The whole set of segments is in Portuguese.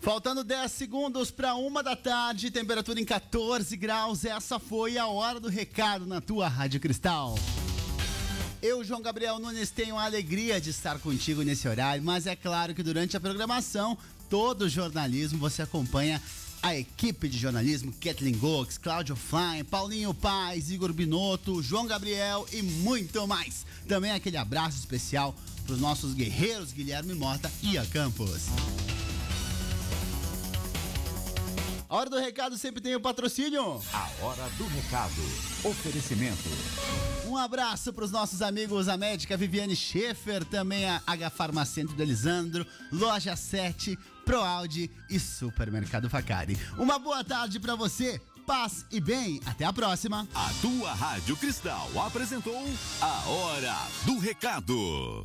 Faltando 10 segundos para 1h, temperatura em 14 graus. Essa foi a hora do recado na tua Rádio Cristal. Eu, João Gabriel Nunes, tenho a alegria de estar contigo nesse horário, mas é claro que durante a programação, todo o jornalismo, você acompanha a equipe de jornalismo, Kathleen Gox, Cláudio Flyne, Paulinho Paz, Igor Binotto, João Gabriel e muito mais. Também aquele abraço especial para os nossos guerreiros Guilherme Mota e Ia Campos. A hora do recado sempre tem o patrocínio. A hora do recado. Oferecimento. Um abraço para os nossos amigos, a médica Viviane Schaefer, também a H Farmacêntrico do Elisandro, Loja 7, ProAuди e Supermercado Facari. Uma boa tarde para você, paz e bem, até a próxima. A tua Rádio Cristal apresentou a hora do recado.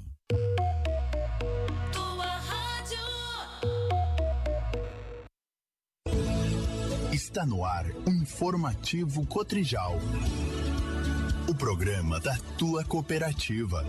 Está no ar o Informativo Cotrijal, o programa da tua cooperativa.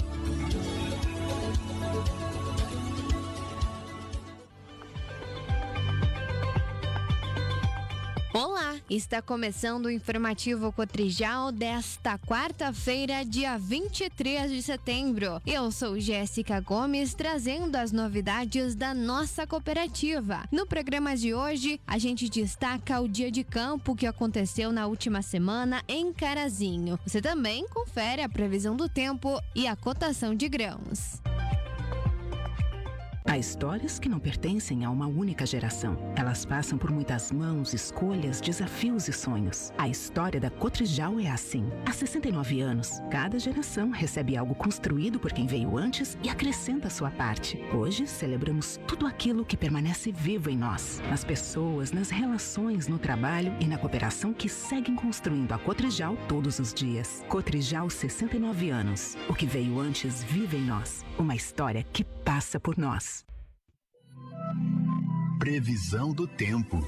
Olá, está começando o Informativo Cotrijal desta quarta-feira, dia 23 de setembro. Eu sou Jéssica Gomes, trazendo as novidades da nossa cooperativa. No programa de hoje, a gente destaca o dia de campo que aconteceu na última semana em Carazinho. Você também confere a previsão do tempo e a cotação de grãos. Há histórias que não pertencem a uma única geração. Elas passam por muitas mãos, escolhas, desafios e sonhos. A história da Cotrijal é assim. Há 69 anos, cada geração recebe algo construído por quem veio antes e acrescenta a sua parte. Hoje, celebramos tudo aquilo que permanece vivo em nós. Nas pessoas, nas relações, no trabalho e na cooperação que seguem construindo a Cotrijal todos os dias. Cotrijal, 69 anos. O que veio antes vive em nós. Uma história que passa por nós. Previsão do tempo.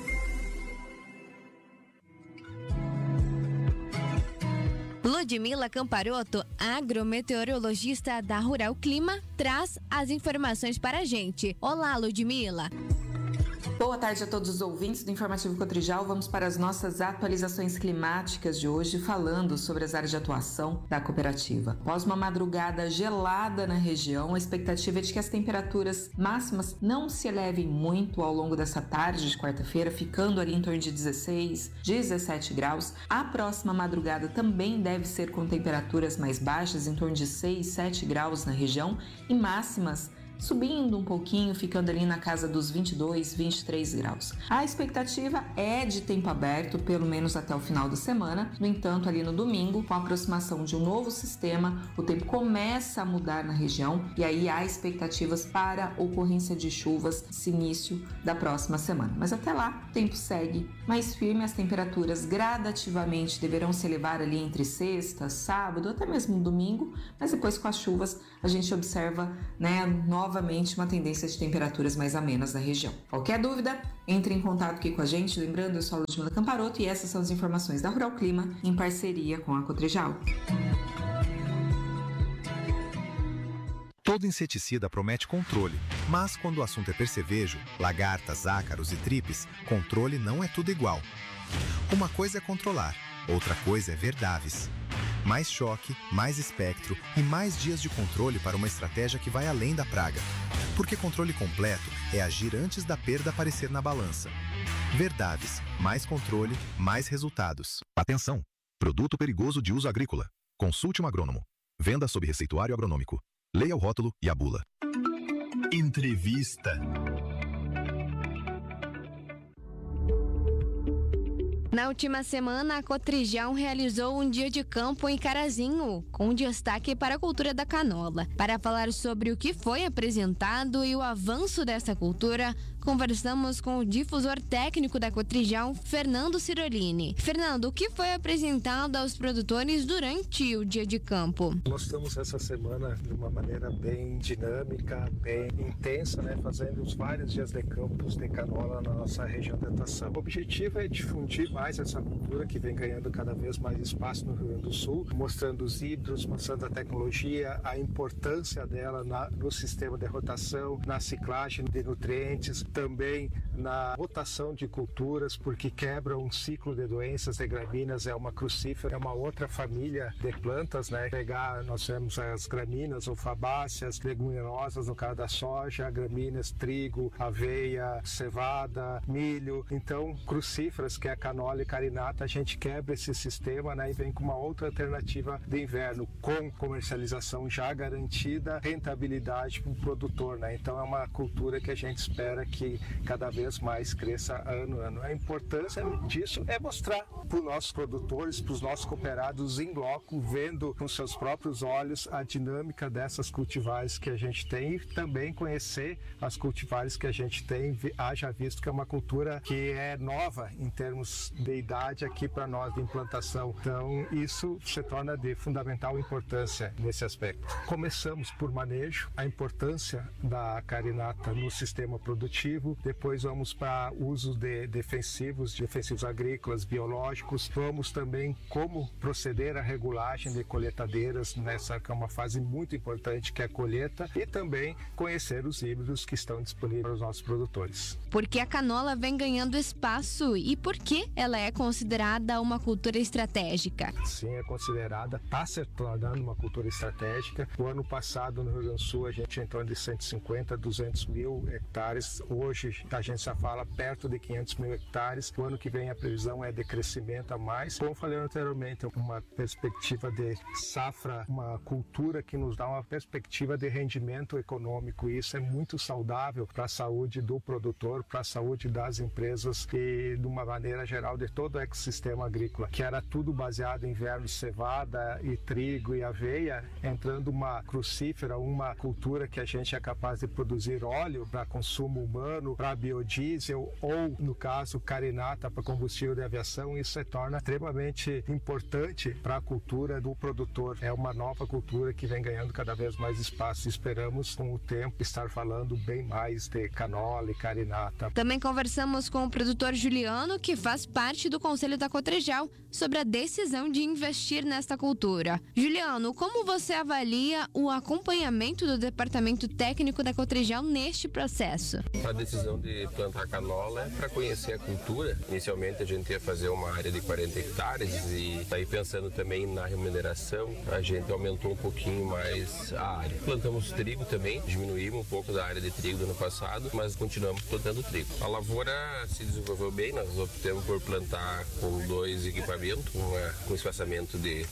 Ludmila Camparoto, agrometeorologista da Rural Clima, traz as informações para a gente. Olá, Ludmila. Boa tarde a todos os ouvintes do Informativo Cotrijal. Vamos para as nossas atualizações climáticas de hoje, falando sobre as áreas de atuação da cooperativa. Após uma madrugada gelada na região, a expectativa é de que as temperaturas máximas não se elevem muito ao longo dessa tarde de quarta-feira, ficando ali em torno de 16, 17 graus. A próxima madrugada também deve ser com temperaturas mais baixas, em torno de 6, 7 graus na região, e máximas subindo um pouquinho, ficando ali na casa dos 22, 23 graus. A expectativa é de tempo aberto, pelo menos até o final da semana. No entanto, ali no domingo, com a aproximação de um novo sistema, o tempo começa a mudar na região e aí há expectativas para ocorrência de chuvas nesse início da próxima semana. Mas até lá, o tempo segue mais firme, as temperaturas gradativamente deverão se elevar ali entre sexta, sábado, até mesmo domingo, mas depois com as chuvas a gente observa, novamente uma tendência de temperaturas mais amenas na região. Qualquer dúvida, entre em contato aqui com a gente. Lembrando, eu sou a Ludmila Camparoto e essas são as informações da Rural Clima em parceria com a Cotrijal. Todo inseticida promete controle, mas quando o assunto é percevejo, lagartas, ácaros e tripes, controle não é tudo igual. Uma coisa é controlar, outra coisa é verdaves. Mais choque, mais espectro e mais dias de controle para uma estratégia que vai além da praga. Porque controle completo é agir antes da perda aparecer na balança. Verdaves, mais controle, mais resultados. Atenção! Produto perigoso de uso agrícola. Consulte um agrônomo. Venda sob receituário agronômico. Leia o rótulo e a bula. Entrevista. Na última semana, a Cotrijal realizou um dia de campo em Carazinho, com destaque para a cultura da canola. Para falar sobre o que foi apresentado e o avanço dessa cultura, conversamos com o difusor técnico da Cotrijal, Fernando Cirolini. Fernando, o que foi apresentado aos produtores durante o dia de campo? Nós estamos essa semana de uma maneira bem dinâmica, bem intensa, fazendo os vários dias de campos de canola na nossa região de atuação. O objetivo é difundir mais mais essa cultura que vem ganhando cada vez mais espaço no Rio Grande do Sul, mostrando os híbridos, mostrando a tecnologia, a importância dela no sistema de rotação, na ciclagem de nutrientes, também na rotação de culturas, porque quebra um ciclo de doenças de gramíneas, é uma crucífera, é uma outra família de plantas, né? Nós temos as gramíneas ou fabáceas, leguminosas, no caso da soja, gramíneas, trigo, aveia, cevada, milho. Então, crucíferas, que é a canola e carinata, a gente quebra esse sistema, né? E vem com uma outra alternativa de inverno, com comercialização já garantida, rentabilidade para o produtor, né? Então, é uma cultura que a gente espera que cada vez mais cresça ano a ano. A importância disso é mostrar para os nossos produtores, para os nossos cooperados em loco, vendo com seus próprios olhos a dinâmica dessas cultivares que a gente tem e também conhecer as cultivares que a gente tem, haja visto que é uma cultura que é nova em termos de idade aqui para nós, de implantação. Então, isso se torna de fundamental importância nesse aspecto. Começamos por manejo, a importância da carinata no sistema produtivo, depois vamos para uso de defensivos agrícolas, biológicos, vamos também como proceder à regulagem de colheitadeiras nessa que é uma fase muito importante, que é a colheita, e também conhecer os híbridos que estão disponíveis para os nossos produtores. Por que a canola vem ganhando espaço e por que ela é considerada uma cultura estratégica? Sim, é considerada, está se tornando uma cultura estratégica. O ano passado no Rio Grande do Sul a gente tinha em torno de 150, 200 mil hectares. Hoje a gente já fala perto de 500 mil hectares. O ano que vem a previsão é de crescimento a mais. Como falei anteriormente, uma perspectiva de safra, uma cultura que nos dá uma perspectiva de rendimento econômico. E isso é muito saudável para a saúde do produtor, para a saúde das empresas e, de uma maneira geral, de todo o ecossistema agrícola, que era tudo baseado em inverno, cevada e trigo e aveia, entrando uma crucífera, uma cultura que a gente é capaz de produzir óleo para consumo humano, para biodiesel ou, no caso, carinata para combustível de aviação. Isso se torna extremamente importante para a cultura do produtor. É uma nova cultura que vem ganhando cada vez mais espaço. Esperamos, com o tempo, estar falando bem mais de canola e carinata. Também conversamos com o produtor Juliano, que faz parte do Conselho da Cotrijal, sobre a decisão de investir nesta cultura. Juliano, como você avalia o acompanhamento do Departamento Técnico da Cotrijal neste processo? A decisão de plantar canola é para conhecer a cultura. Inicialmente a gente ia fazer uma área de 40 hectares e aí pensando também na remuneração, a gente aumentou um pouquinho mais a área. Plantamos trigo também, diminuímos um pouco da área de trigo do ano passado, mas continuamos plantando trigo. A lavoura se desenvolveu bem, nós optamos por plantar com 2 equipamentos, uma com espaçamento de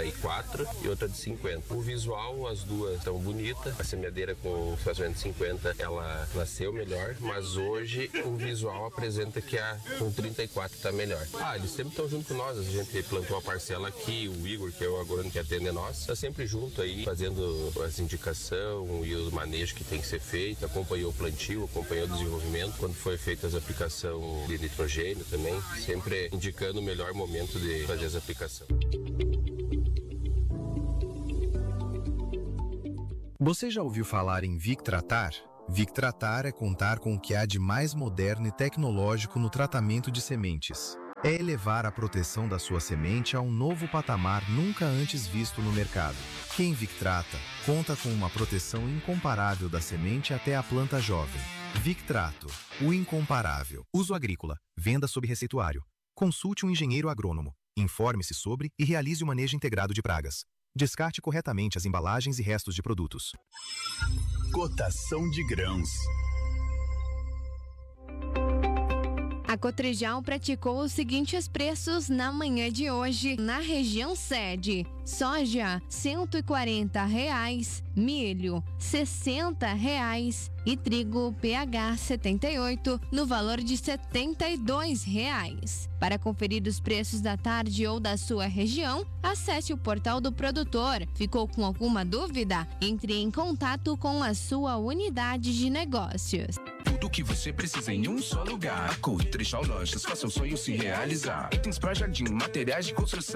34 e outra de 50. O visual, as duas estão bonitas, a semeadeira com espaçamento de 50, ela nasceu melhor, mas hoje o visual apresenta que a com 34 está melhor. Eles sempre estão junto com nós, a gente plantou uma parcela aqui, o Igor, que é o agrônomo que atende a nós, está sempre junto aí, fazendo as indicações e o manejo que tem que ser feito, acompanhou o plantio, acompanhou o desenvolvimento, quando foi feita as aplicações de nitrogênio também, sempre indicando o melhor momento de fazer as aplicações. Você já ouviu falar em Victratar? Victratar é contar com o que há de mais moderno e tecnológico no tratamento de sementes. É elevar a proteção da sua semente a um novo patamar nunca antes visto no mercado. Quem Victrata conta com uma proteção incomparável da semente até a planta jovem. Victrato, o incomparável. Uso agrícola, venda sob receituário. Consulte um engenheiro agrônomo. Informe-se sobre e realize o manejo integrado de pragas. Descarte corretamente as embalagens e restos de produtos. Cotação de grãos. A Cotrijal praticou os seguintes preços na manhã de hoje na região sede: soja R$ 140, milho R$ 60 e trigo PH 78 no valor de R$ 72. Para conferir os preços da tarde ou da sua região, acesse o portal do produtor. Ficou com alguma dúvida? Entre em contato com a sua unidade de negócios. Tudo que você precisa em um só lugar. A Cotrijal Lojas, faça seu sonho se realizar. Itens para jardim, materiais de construção.